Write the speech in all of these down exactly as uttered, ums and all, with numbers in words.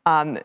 Um,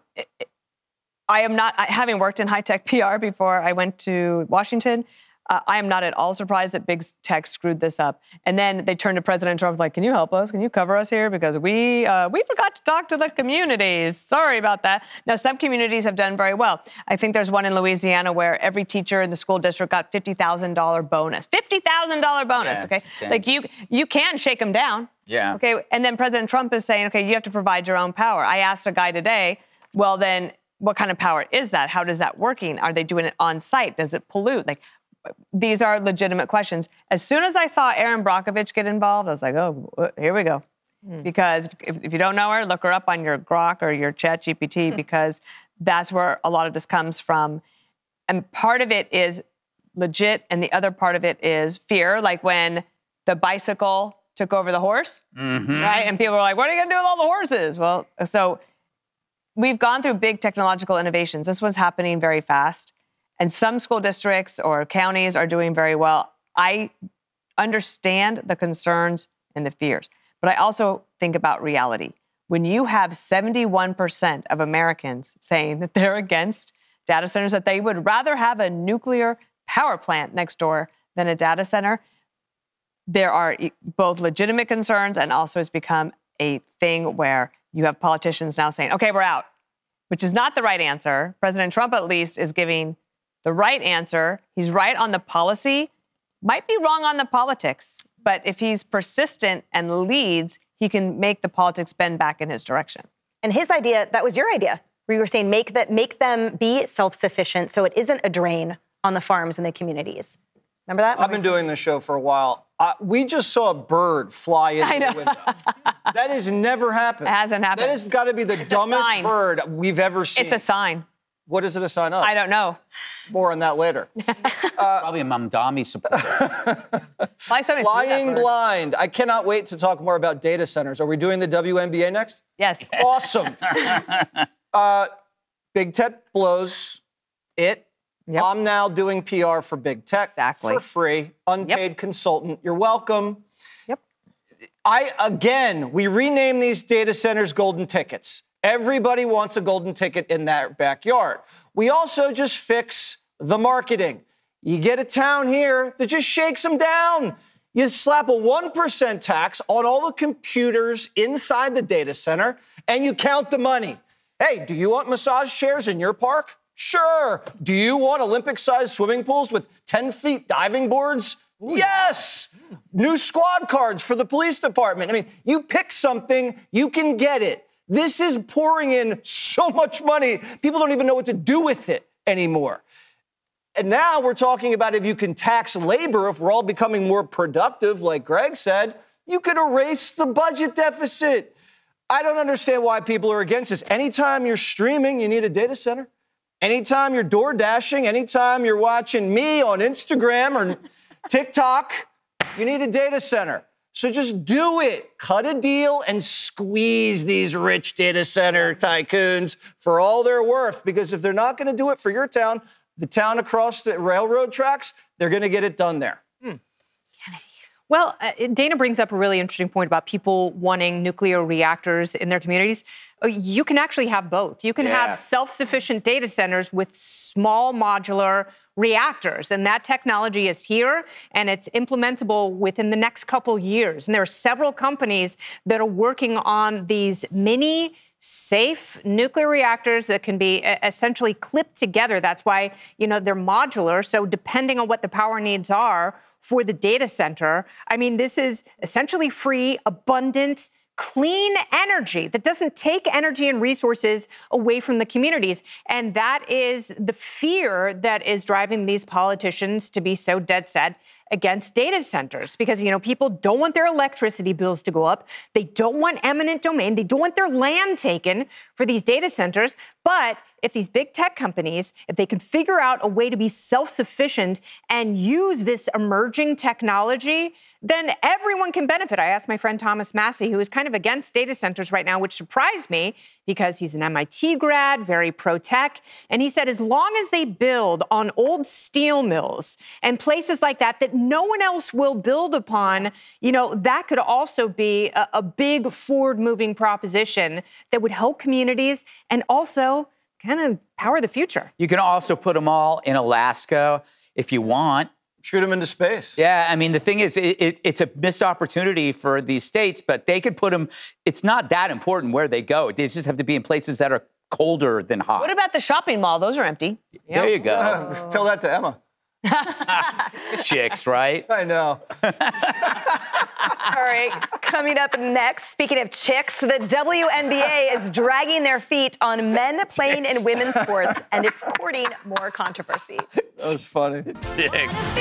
I am not, having worked in high-tech P R before I went to Washington, uh, I am not at all surprised that big tech screwed this up. And then they turned to President Trump like, can you help us? Can you cover us here? Because we uh, we forgot to talk to the communities. Sorry about that. Now, some communities have done very well. I think there's one in Louisiana where every teacher in the school district got fifty thousand dollars bonus. fifty thousand dollars bonus, yeah, okay? Like, you you can shake them down. Yeah. Okay, and then President Trump is saying, okay, you have to provide your own power. I asked a guy today, well, then what kind of power is that? How does that working? Are they doing it on site? Does it pollute? Like, these are legitimate questions. As soon as I saw Erin Brockovich get involved, I was like, oh, here we go. Mm. Because if, if you don't know her, look her up on your Grok or your Chat G P T, mm. because that's where a lot of this comes from. And part of it is legit, and the other part of it is fear, like when the bicycle took over the horse, mm-hmm. right? And people were like, what are you going to do with all the horses? Well, so we've gone through big technological innovations. This one's happening very fast. And some school districts or counties are doing very well. I understand the concerns and the fears, but I also think about reality. When you have seventy-one percent of Americans saying that they're against data centers, that they would rather have a nuclear power plant next door than a data center, there are both legitimate concerns, and also it's become a thing where you have politicians now saying, okay, we're out, which is not the right answer. President Trump, at least, is giving the right answer. He's right on the policy, might be wrong on the politics, but if he's persistent and leads, he can make the politics bend back in his direction. And his idea, that was your idea, where you were saying make, that, make them be self-sufficient so it isn't a drain on the farms and the communities. Remember that? I've been doing this show for a while. Uh, we just saw a bird fly into the window. That has never happened. It hasn't happened. That has got to be the it's dumbest bird we've ever seen. It's a sign. What is it a sign of? I don't know. More on that later. uh, Probably a Mamdani support. Flying blind. I cannot wait to talk more about data centers. Are we doing the W N B A next? Yes. Awesome. uh, Big Tech blows it. Yep. I'm now doing P R for Big Tech exactly. for free. Unpaid yep. consultant. You're welcome. Yep. I, again, we rename these data centers golden tickets. Everybody wants a golden ticket in their backyard. We also just fix the marketing. You get a town here that just shakes them down. You slap a one percent tax on all the computers inside the data center, and you count the money. Hey, do you want massage chairs in your park? Sure. Do you want Olympic-sized swimming pools with ten feet diving boards? Ooh, yes. Yeah. New squad cards for the police department. I mean, you pick something, you can get it. This is pouring in so much money, people don't even know what to do with it anymore. And now we're talking about if you can tax labor, if we're all becoming more productive, like Greg said, you could erase the budget deficit. I don't understand why people are against this. Anytime you're streaming, you need a data center. Anytime you're door dashing, anytime you're watching me on Instagram or TikTok, you need a data center. So just do it. Cut a deal and squeeze these rich data center tycoons for all they're worth. Because if they're not going to do it for your town, the town across the railroad tracks, they're going to get it done there. Hmm. Well, uh, Dana brings up a really interesting point about people wanting nuclear reactors in their communities. You can actually have both. You can yeah. have self-sufficient data centers with small modular reactors, and that technology is here, and it's implementable within the next couple years. And there are several companies that are working on these mini safe nuclear reactors that can be essentially clipped together. That's why, you know, they're modular. So depending on what the power needs are for the data center, I mean, this is essentially free, abundant, clean energy that doesn't take energy and resources away from the communities. And that is the fear that is driving these politicians to be so dead set against data centers, because, you know, people don't want their electricity bills to go up. They don't want eminent domain. They don't want their land taken for these data centers. But if these big tech companies, if they can figure out a way to be self-sufficient and use this emerging technology, then everyone can benefit. I asked my friend Thomas Massey, who is kind of against data centers right now, which surprised me because he's an M I T grad, very pro-tech. And he said, as long as they build on old steel mills and places like that that no one else will build upon, you know, that could also be a, a big forward-moving proposition that would help communities and also kind of power the future. You can also put them all in Alaska if you want. Shoot them into space. Yeah, I mean, the thing is, it, it, it's a missed opportunity for these states, but they could put them, it's not that important where they go. They just have to be in places that are colder than hot. What about the shopping mall? Those are empty. There you go. Uh, tell that to Emma. Chicks, right? I know. All right, coming up next, speaking of chicks, the W N B A is dragging their feet on men playing in women's sports, and it's courting more controversy. That was funny. Chicks.